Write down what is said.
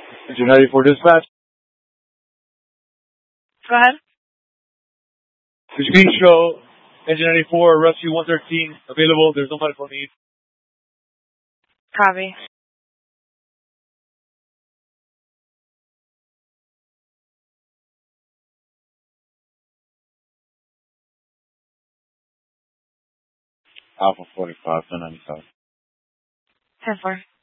Engine 94 dispatch. Go ahead. Could you please show Engine 94 Rescue 113 available? There's no medical need. Copy. Alpha 45, 1095. 10-4.